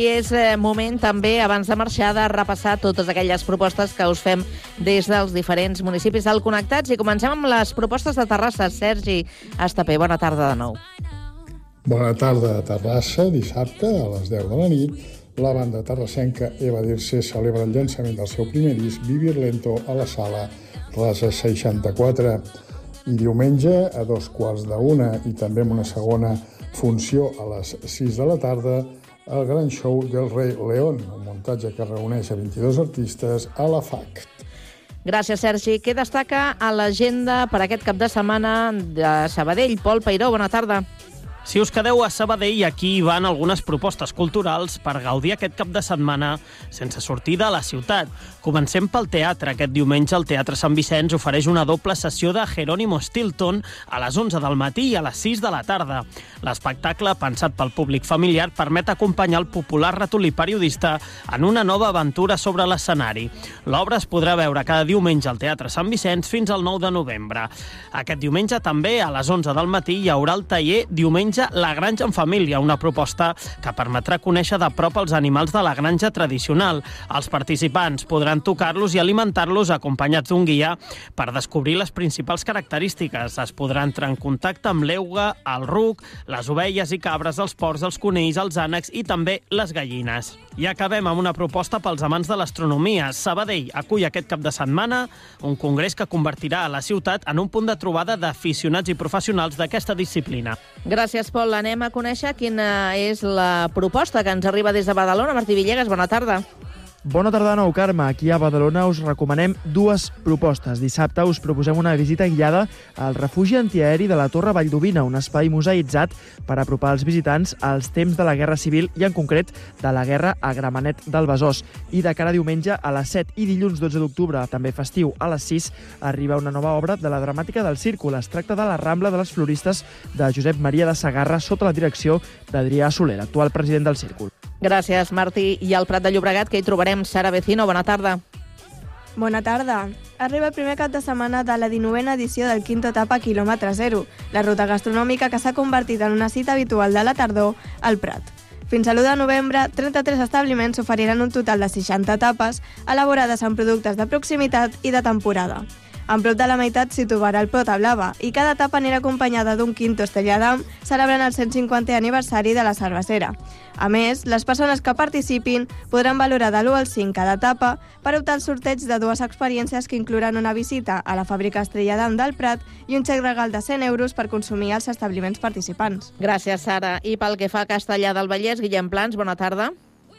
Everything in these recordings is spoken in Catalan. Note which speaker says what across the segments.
Speaker 1: I és moment també, abans de marxar, de repassar totes aquelles propostes que us fem des dels diferents municipis del Connectats. I comencem amb les propostes de Terrassa. Sergi Estapé, bona tarda de nou.
Speaker 2: Bona tarda a Terrassa. Dissabte, a les 10 de la nit, la banda terrassenca Eva Dirce celebra el llançament del seu primer disc, Vivir Lento, a la sala Rasa 64. I diumenge, a 12:15, i també amb una segona funció a les 6 de la tarda, el gran show del Rei León, un muntatge que reuneix a 22 artistes a la FAC.
Speaker 1: Gràcies, Sergi. Què destaca a l'agenda per aquest cap de setmana de Sabadell? Pol Peiró, bona tarda.
Speaker 3: Si us quedeu a Sabadell, aquí hi van algunes propostes culturals per gaudir aquest cap de setmana sense sortir de la ciutat. Comencem pel teatre. Aquest diumenge el Teatre Sant Vicenç ofereix una doble sessió de Jerónimo Stilton a les 11 del matí i a les 6 de la tarda. L'espectacle, pensat pel públic familiar, permet acompanyar el popular ratolí periodista en una nova aventura sobre l'escenari. L'obra es podrà veure cada diumenge al Teatre Sant Vicenç fins al 9 de novembre. Aquest diumenge també, a les 11 del matí, hi haurà el taller Diumenge La Granja en Família, una proposta que permetrà conèixer de prop els animals de la granja tradicional. Els participants podran tocar-los i alimentar-los acompanyats d'un guia per descobrir les principals característiques. Es podrà entrar en contacte amb l'euga, el ruc, les ovelles i cabres, els porcs, els conills, els ànecs i també les gallines. I acabem amb una proposta pels amants de l'astronomia. Sabadell acull aquest cap de setmana un congrés que convertirà a la ciutat en un punt de trobada d'aficionats i professionals d'aquesta disciplina.
Speaker 1: Gràcies, Pol. Anem a conèixer quina és la proposta que ens arriba des de Badalona. Martí Villegas, bona tarda.
Speaker 4: Bona tarda de nou, Carme. Aquí a Badalona us recomanem dues propostes. Dissabte us proposem una visita guiada al refugi antiaeri de la Torre Valldovina, un espai museïtzat per apropar els visitants als temps de la Guerra Civil i, en concret, de la Guerra a Gramenet del Besòs. I de cara a diumenge a les 7 i dilluns 12 d'octubre, també festiu, a les 6, arriba una nova obra de la Dramàtica del Círcul. Es tracta de La Rambla de les Floristes de Josep Maria de Sagarra sota la direcció d'Adrià Soler, actual president del Círcul.
Speaker 1: Gràcies, Martí. I al Prat de Llobregat, que hi trobarem Sara Vecino. Bona tarda.
Speaker 5: Bona tarda. Arriba el primer cap de setmana de la 19a edició del Quinto Etapa Quilòmetre Zero, la ruta gastronòmica que s'ha convertit en una cita habitual de la tardor al Prat. Fins a l'1 de novembre, 33 establiments oferiran un total de 60 etapes elaborades amb productes de proximitat i de temporada. En prop de la meitat s'hi trobarà el Pota Blava i cada etapa anirà acompanyada d'un quinto estelladam celebrant el 150è aniversari de la cervesera. A més, les persones que participin podran valorar de l'1 al 5 cada etapa per optar al sorteig de dues experiències que inclouran una visita a la fàbrica Estelladam del Prat i un xec regal de 100 euros per consumir als establiments participants.
Speaker 1: Gràcies, Sara. I pel que fa a Castellar del Vallès, Guillem Plans, bona tarda.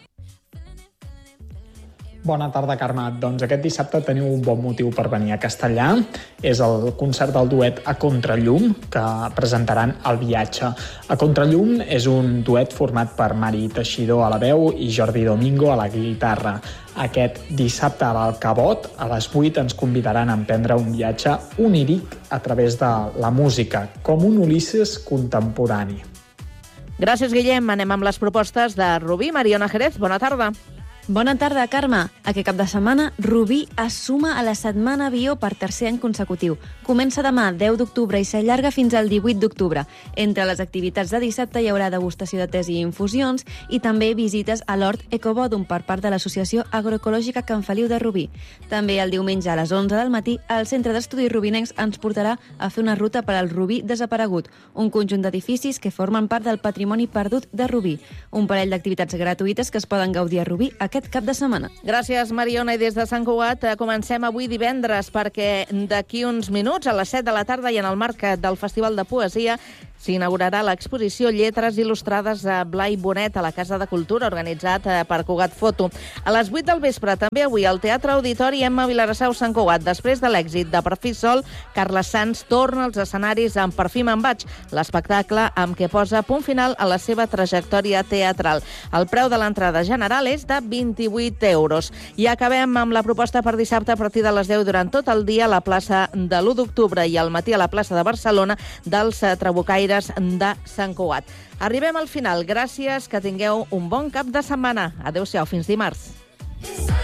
Speaker 6: Bona tarda, Carme. Doncs aquest dissabte teniu un bon motiu per venir a Castellar. És el concert del duet A Contrallum, que presentaran El Viatge. A Contrallum és un duet format per Mari Teixidor a la veu i Jordi Domingo a la guitarra. Aquest dissabte a l'Alcabot, a les 8, ens convidaran a emprendre un viatge oníric a través de la música, com un Ulisses contemporani.
Speaker 1: Gràcies, Guillem. Anem amb les propostes de Rubí. Mariona Jerez, bona tarda.
Speaker 7: Bona tarda, Carme. Aquest cap de setmana, Rubí es suma a la Setmana Bio per tercer any consecutiu. Comença demà, 10 d'octubre, i s'allarga fins al 18 d'octubre. Entre les activitats de dissabte hi haurà degustació de tés i infusions i també visites a l'Hort Ecobòdum per part de l'Associació Agroecològica Can Feliu de Rubí. També el diumenge a les 11 del matí, el Centre d'Estudis Rubinencs ens portarà a fer una ruta per al Rubí desaparegut, un conjunt d'edificis que formen part del patrimoni perdut de Rubí. Un parell d'activitats gratuïtes que es poden gaudir a Rubí aquest cap de setmana.
Speaker 1: Gràcies, Mariona. I des de Sant Cugat comencem avui divendres perquè d'aquí uns minuts, a les 7 de la tarda i en el marc del Festival de Poesia, s'inaugurarà l'exposició Lletres il·lustrades a Blai Bonet a la Casa de Cultura, organitzat per Cugat Foto. A les 8 del vespre, també avui, al Teatre Auditori Emma Vilarsau Sant Cugat. Després de l'èxit de Per fi sol, Carles Sans torna als escenaris amb Per fi me'n vaig, l'espectacle amb què posa punt final a la seva trajectòria teatral. El preu de l'entrada general és de 28 euros. I acabem amb la proposta per dissabte a partir de les 10 durant tot el dia a la plaça de l'1 d'octubre i al matí a la plaça de Barcelona dels Trabucaires de Sant Cugat. Arribem al final. Gràcies, que tingueu un bon cap de setmana. Adéu-siau, fins dimarts.